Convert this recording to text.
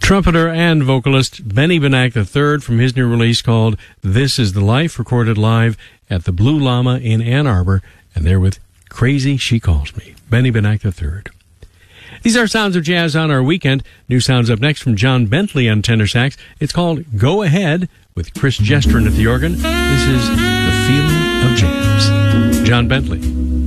Trumpeter and vocalist Benny Benack III from his new release called This Is the Life, recorded live at the Blue Llama in Ann Arbor, and there with Crazy She Calls Me, Benny Benack III. These are Sounds of Jazz on our weekend. New sounds up next from John Bentley on tenor sax. It's called Go Ahead with Chris Gestrin at the organ. This is The Feeling of Jams. John Bentley.